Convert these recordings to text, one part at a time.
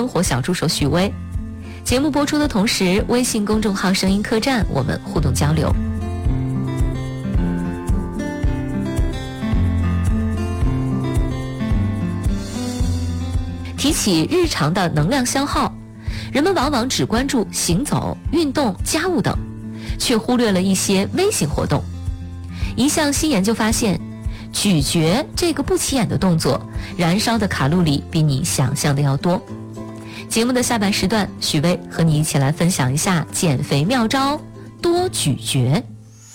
生活小助手许巍。节目播出的同时，微信公众号声音客栈我们互动交流。提起日常的能量消耗，人们往往只关注行走、运动、家务等，却忽略了一些微型活动。一项新研究发现，咀嚼这个不起眼的动作，燃烧的卡路里比你想象的要多。节目的下半时段，许巍和你一起来分享一下减肥妙招，多咀嚼。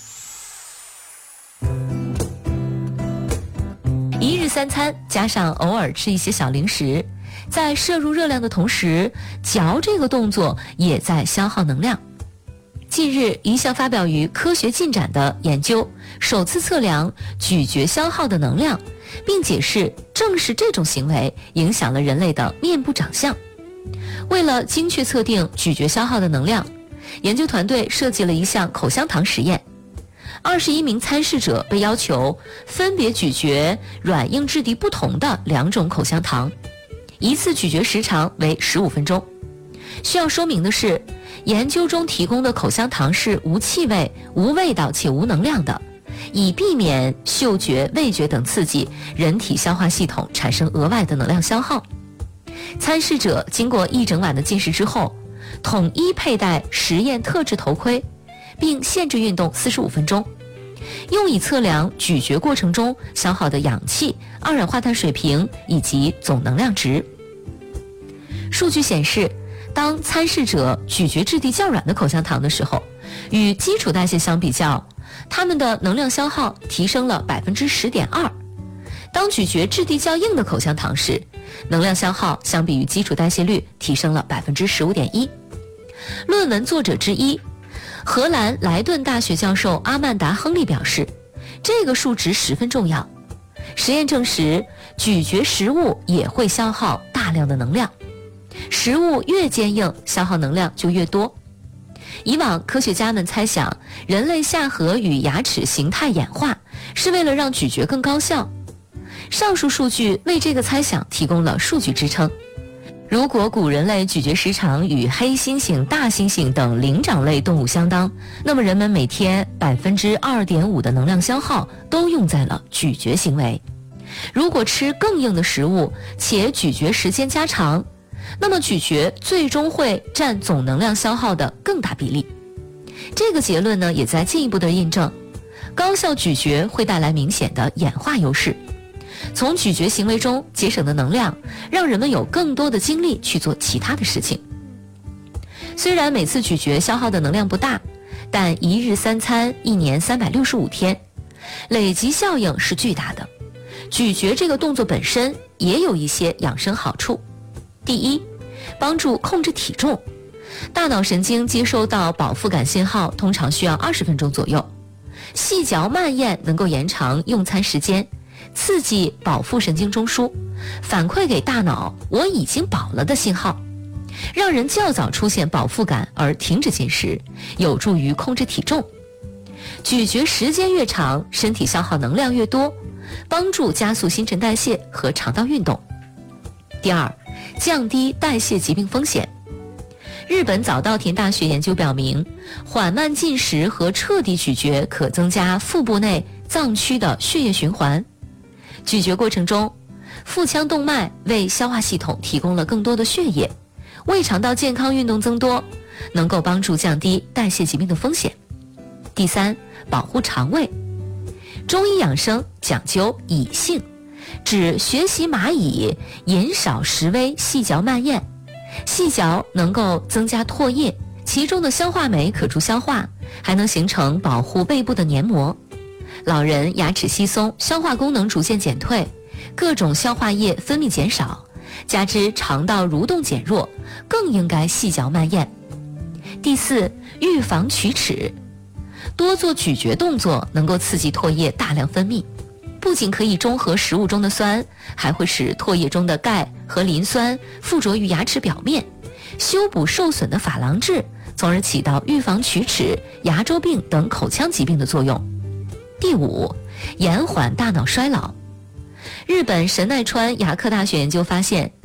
一日三餐加上偶尔吃一些小零食，在摄入热量的同时，嚼这个动作也在消耗能量。近日，一项发表于《科学进展》的研究首次测量咀嚼消耗的能量，并解释正是这种行为影响了人类的面部长相。为了精确测定咀嚼消耗的能量，研究团队设计了一项口香糖实验。21名参试者被要求分别咀嚼软硬质地不同的2种口香糖，一次咀嚼时长为15分钟。需要说明的是，研究中提供的口香糖是无气味、无味道且无能量的，以避免嗅觉、味觉等刺激人体消化系统产生额外的能量消耗。参试者经过1整晚的进食之后，统一佩戴实验特制头盔，并限制运动45分钟，用以测量咀嚼过程中消耗的氧气、二氧化碳水平以及总能量值。数据显示，当参试者咀嚼质地较软的口香糖的时候，与基础代谢相比较，它们的能量消耗提升了 10.2%。当咀嚼质地较硬的口香糖时，能量消耗相比于基础代谢率提升了 15.1%。论文作者之一，荷兰莱顿大学教授阿曼达·亨利表示，这个数值十分重要。实验证实，咀嚼食物也会消耗大量的能量，食物越坚硬，消耗能量就越多。以往科学家们猜想，人类下颌与牙齿形态演化是为了让咀嚼更高效。上述数据为这个猜想提供了数据支撑。如果古人类咀嚼时长与黑猩猩、大猩猩等灵长类动物相当，那么人们每天 2.5% 的能量消耗都用在了咀嚼行为。如果吃更硬的食物且咀嚼时间加长，那么咀嚼最终会占总能量消耗的更大比例。这个结论呢，也在进一步的印证，高效咀嚼会带来明显的演化优势。从咀嚼行为中节省的能量，让人们有更多的精力去做其他的事情。虽然每次咀嚼消耗的能量不大，但1日3餐1年365天，累积效应是巨大的。咀嚼这个动作本身也有一些养生好处。第一，帮助控制体重。大脑神经接收到饱腹感信号通常需要20分钟左右，细嚼慢咽能够延长用餐时间，刺激饱腹神经中枢，反馈给大脑我已经饱了的信号，让人较早出现饱腹感而停止进食，有助于控制体重。咀嚼时间越长，身体消耗能量越多，帮助加速新陈代谢和肠道运动。第二，降低代谢疾病风险。日本早稻田大学研究表明，缓慢进食和彻底咀嚼可增加腹部内脏区的血液循环。咀嚼过程中，腹腔动脉为消化系统提供了更多的血液，胃肠道健康运动增多，能够帮助降低代谢疾病的风险。第三，保护肠胃。中医养生讲究以性，指学习蚂蚁，饮少食微，细嚼慢咽。细嚼能够增加唾液，其中的消化酶可助消化，还能形成保护胃部的黏膜。老人牙齿稀松，消化功能逐渐减退，各种消化液分泌减少，加之肠道蠕动减弱，更应该细嚼慢咽。第四，预防龋齿。多做咀嚼动作能够刺激唾液大量分泌，不仅可以中和食物中的酸，还会使唾液中的钙和磷酸附着于牙齿表面，修补受损的珐琅质，从而起到预防龋齿、牙周病等口腔疾病的作用。第五，延缓大脑衰老。日本神奈川牙科大学研究发现，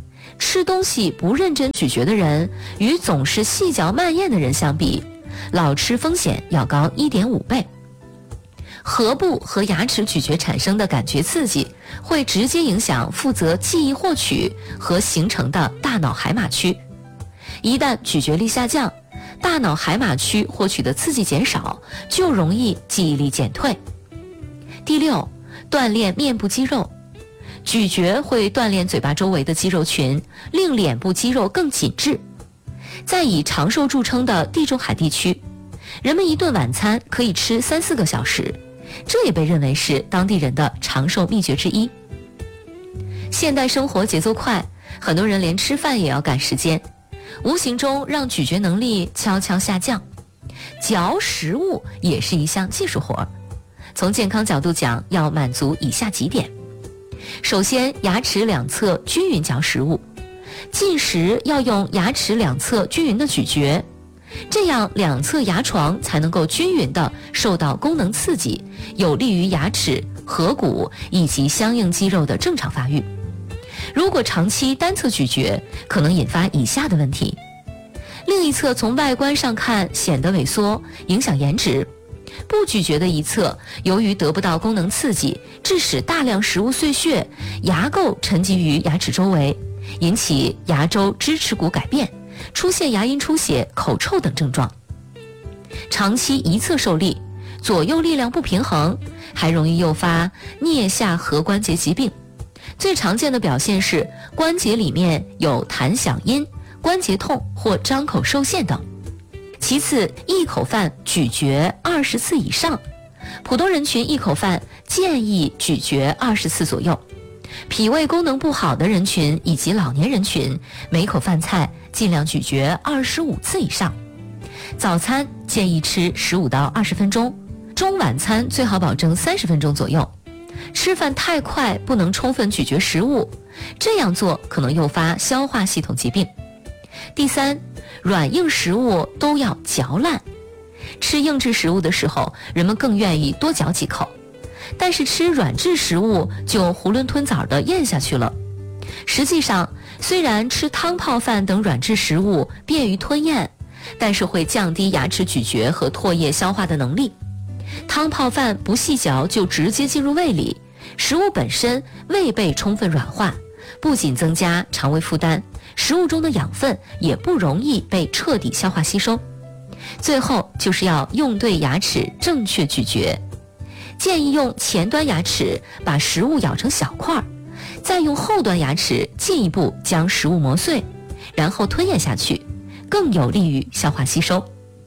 吃东西不认真咀嚼的人与总是细嚼慢咽的人相比，老吃风险要高 1.5 倍。颌部和牙齿咀嚼产生的感觉刺激会直接影响负责记忆获取和形成的大脑海马区，一旦咀嚼力下降，大脑海马区获取的刺激减少，就容易记忆力减退。第六，锻炼面部肌肉。咀嚼会锻炼嘴巴周围的肌肉群，令脸部肌肉更紧致。在以长寿著称的地中海地区，人们一顿晚餐可以吃3-4个小时，这也被认为是当地人的长寿秘诀之一。现代生活节奏快，很多人连吃饭也要赶时间，无形中让咀嚼能力悄悄下降。嚼食物也是一项技术活，从健康角度讲，要满足以下几点。首先，牙齿两侧均匀嚼食物，进食要用牙齿两侧均匀的咀嚼，这样两侧牙床才能够均匀地受到功能刺激，有利于牙齿、颌骨以及相应肌肉的正常发育。如果长期单侧咀嚼，可能引发以下的问题：另一侧从外观上看显得萎缩，影响颜值；不咀嚼的一侧，由于得不到功能刺激，致使大量食物碎屑、牙垢沉积于牙齿周围，引起牙周支持骨改变，出现牙龈出血、口臭等症状。长期一侧受力，左右力量不平衡，还容易诱发颞下颌关节疾病。最常见的表现是关节里面有弹响音、关节痛或张口受限等。其次，一口饭咀嚼20次以上，普通人群一口饭建议咀嚼20次左右。脾胃功能不好的人群以及老年人群，每口饭菜尽量咀嚼25次以上。早餐建议吃15到20分钟，中晚餐最好保证30分钟左右。吃饭太快，不能充分咀嚼食物，这样做可能诱发消化系统疾病。第三，软硬食物都要嚼烂。吃硬质食物的时候，人们更愿意多嚼几口，但是吃软质食物就囫囵吞枣地咽下去了。实际上，虽然吃汤泡饭等软质食物便于吞咽，但是会降低牙齿咀嚼和唾液消化的能力。汤泡饭不细嚼就直接进入胃里，食物本身未被充分软化，不仅增加肠胃负担，食物中的养分也不容易被彻底消化吸收。最后就是要用对牙齿正确咀嚼，建议用前端牙齿把食物咬成小块，再用后端牙齿进一步将食物磨碎，然后吞咽下去，更有利于消化吸收。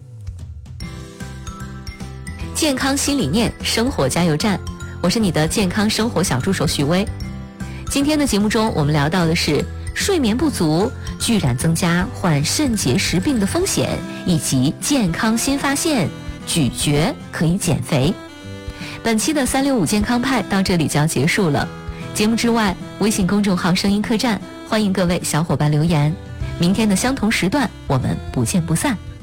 健康新理念，生活加油站，我是你的健康生活小助手许巍。今天的节目中，我们聊到的是睡眠不足居然增加患肾结石病的风险，以及健康新发现，咀嚼可以减肥。本期的365健康派到这里就要结束了。节目之外，微信公众号声音客栈，欢迎各位小伙伴留言。明天的相同时段，我们不见不散。